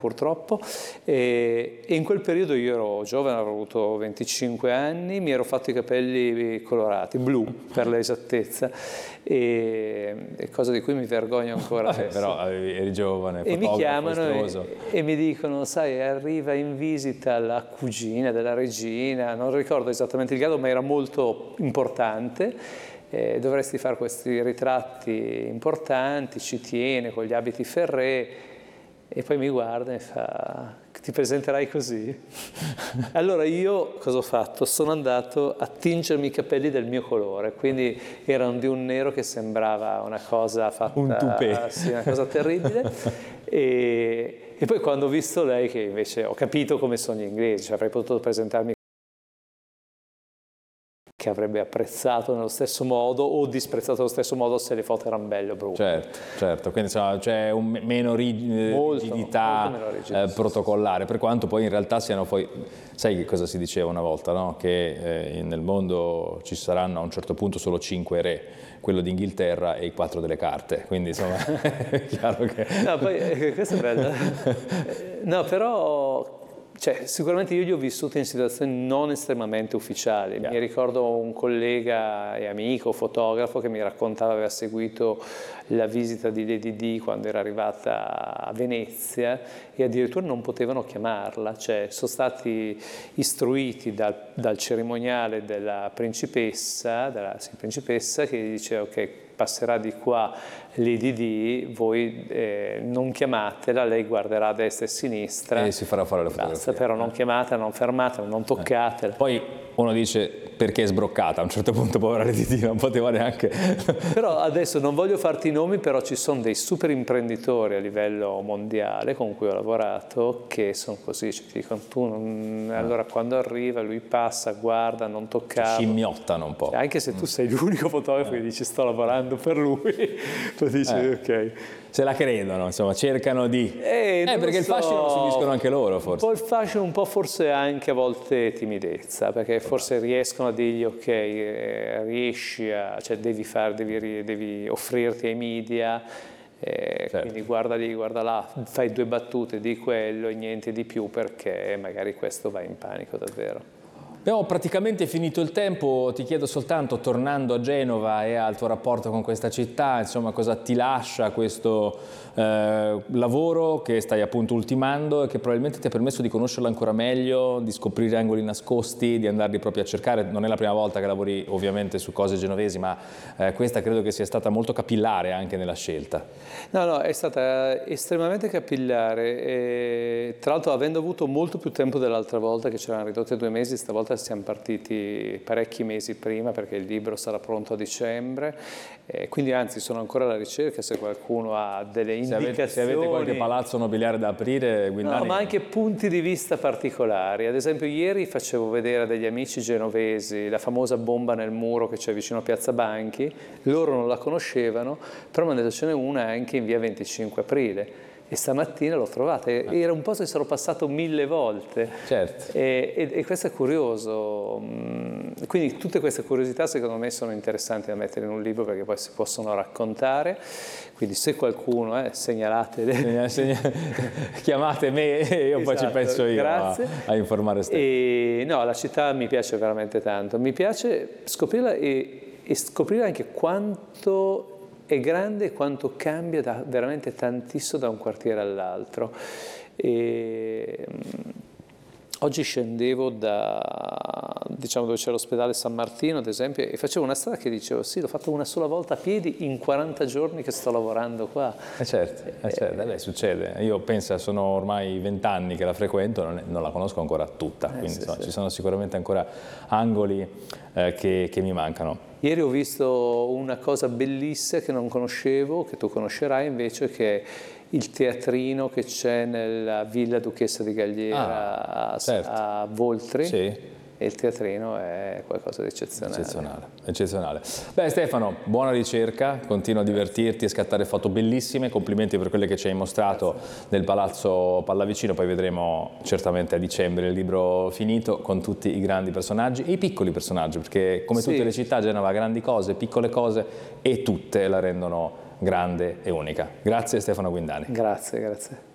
purtroppo, e in quel periodo io ero giovane, avevo avuto 25 anni, mi ero fatto i capelli colorati, blu per l'esattezza, e cosa di cui mi vergogno ancora adesso. Però eri giovane, e mi chiamano e mi dicono, sai, arriva in visita la cugina della regina, non ricordo esattamente il grado, ma era molto importante, dovresti fare questi ritratti importanti, ci tiene con gli abiti ferré. E poi mi guarda e fa, ti presenterai così? Allora io cosa ho fatto? Sono andato a tingermi i capelli del mio colore, quindi erano di un nero che sembrava una cosa fatta... Un toupé. Sì, una cosa terribile. E poi quando ho visto lei, che invece ho capito come sono gli inglesi, cioè avrei potuto presentarmi che avrebbe apprezzato nello stesso modo o disprezzato nello stesso modo se le foto erano belle o brutte. Certo, certo, quindi insomma, c'è meno rigidità protocollare, per quanto poi in realtà siano poi, sai che cosa si diceva una volta, no? Che nel mondo ci saranno a un certo punto solo 5 re, quello d'Inghilterra e i 4 delle carte, quindi insomma è chiaro che... No, poi questo è bello. No, però... Cioè, sicuramente io li ho vissuti in situazioni non estremamente ufficiali. Mi ricordo un collega e amico, fotografo, che mi raccontava aveva seguito la visita di Lady Di quando era arrivata a Venezia e addirittura non potevano chiamarla, cioè sono stati istruiti dal cerimoniale della principessa, che gli diceva ok, passerà di qua Lady Di, voi non chiamatela, lei guarderà a destra e a sinistra e si farà fare le fotografie. Basta, però non chiamatela, non fermatela, non toccatela. Poi uno dice perché è sbroccata, a un certo punto povera Lady Di non poteva neanche... Però adesso non voglio farti i nomi, però ci sono dei super imprenditori a livello mondiale con cui ho lavorato che sono così, ci dicono tu allora quando arriva lui passa, guarda, non toccare. Scimmiottano un po'. Cioè, anche se tu sei l'unico fotografo che dici sto lavorando per lui, tu dici ok. Se la credono, insomma, cercano di... perché il fascino lo subiscono anche loro, forse. Un po' il fascino, un po' forse anche a volte timidezza, perché forse riescono a dirgli ok, riesci a... cioè devi offrirti ai media, certo. Quindi guarda lì, guarda là, fai 2 battute di quello e niente di più, perché magari questo va in panico davvero. Abbiamo praticamente finito il tempo, ti chiedo soltanto, tornando a Genova e al tuo rapporto con questa città, insomma, cosa ti lascia questo lavoro che stai appunto ultimando e che probabilmente ti ha permesso di conoscerla ancora meglio, di scoprire angoli nascosti, di andarli proprio a cercare. Non è la prima volta che lavori ovviamente su cose genovesi, ma questa credo che sia stata molto capillare anche nella scelta. No, è stata estremamente capillare, e, tra l'altro avendo avuto molto più tempo dell'altra volta, che c'erano ridotti a 2 mesi, stavolta siamo partiti parecchi mesi prima perché il libro sarà pronto a dicembre, quindi anzi sono ancora alla ricerca se qualcuno ha delle indicazioni. Se avete qualche palazzo nobiliare da aprire, Guindani... No, ma anche punti di vista particolari. Ad esempio ieri facevo vedere a degli amici genovesi la famosa bomba nel muro che c'è vicino a Piazza Banchi, loro non la conoscevano, però mi hanno detto ce n'è una anche in via 25 aprile. E stamattina l'ho trovata, era un posto che sono passato 1000 volte. Certo. E questo è curioso. Quindi tutte queste curiosità secondo me sono interessanti da mettere in un libro perché poi si possono raccontare. Quindi se qualcuno, segnalate. Chiamate me e io poi ci penso io a informare Stefano. No, la città mi piace veramente tanto. Mi piace scoprirla e scoprire anche quanto è grande e quanto cambia veramente tantissimo da un quartiere all'altro. Oggi scendevo diciamo dove c'è l'ospedale San Martino ad esempio e facevo una strada che dicevo sì, l'ho fatta una sola volta a piedi in 40 giorni che sto lavorando qua. Certo, beh, succede. Io penso, sono ormai 20 anni che la frequento, non la conosco ancora tutta, quindi ci sono sicuramente ancora angoli che mi mancano. Ieri ho visto una cosa bellissima che non conoscevo, che tu conoscerai invece, che è il teatrino che c'è nella Villa Duchessa di Galliera a Voltri. Sì. E il teatrino è qualcosa di eccezionale. Eccezionale. Beh Stefano, buona ricerca, continua a divertirti e scattare foto bellissime, complimenti per quelle che ci hai mostrato del Palazzo Pallavicino, poi vedremo certamente a dicembre il libro finito con tutti i grandi personaggi e i piccoli personaggi, perché come tutte le città Genova ha grandi cose, piccole cose e tutte la rendono grande e unica. Grazie Stefano Guindani. Grazie.